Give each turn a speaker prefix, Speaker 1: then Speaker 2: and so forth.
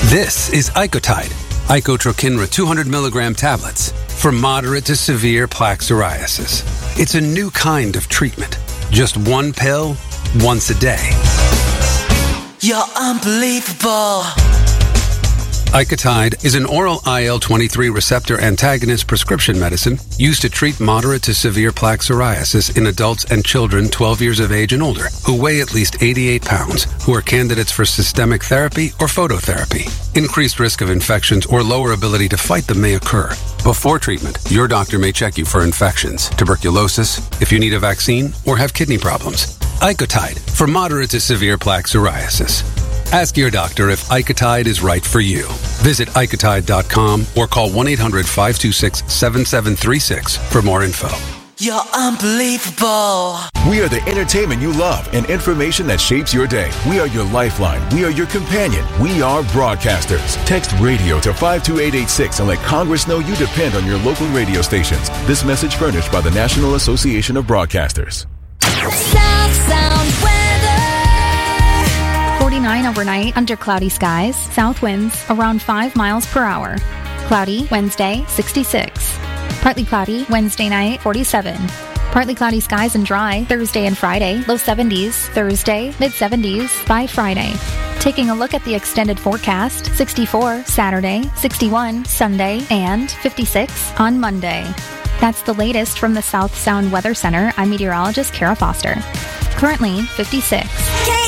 Speaker 1: This is Icotide, Icotrokinra 200 milligram tablets for moderate to severe plaque psoriasis. It's a new kind of treatment. Just one pill, once a day.
Speaker 2: You're unbelievable.
Speaker 1: Icotide is an oral IL-23 receptor antagonist prescription medicine used to treat moderate to severe plaque psoriasis in adults and children 12 years of age and older who weigh at least 88 pounds, who are candidates for systemic therapy or phototherapy. Increased risk of infections or lower ability to fight them may occur. Before treatment, your doctor may check you for infections, tuberculosis, if you need a vaccine, or have kidney problems. Icotide for moderate to severe plaque psoriasis. Ask your doctor if Icotide is right for you. Visit Icotide.com or call 1-800-526-7736 for more info.
Speaker 2: You're unbelievable.
Speaker 3: We are the entertainment you love and information that shapes your day. We are your lifeline. We are your companion. We are broadcasters. Text radio to 52886 and let Congress know you depend on your local radio stations. This message furnished by the National Association of Broadcasters.
Speaker 4: South Sound weather. 49 overnight under cloudy skies. South winds around 5 miles per hour. Cloudy Wednesday, 66. Partly cloudy Wednesday night, 47. Partly cloudy skies and dry Thursday and Friday, low 70s. Thursday, mid-70s by Friday. Taking a look at the extended forecast, 64 Saturday, 61 Sunday, and 56 on Monday. That's the latest from the South Sound Weather Center. I'm meteorologist Kara Foster. Currently 56.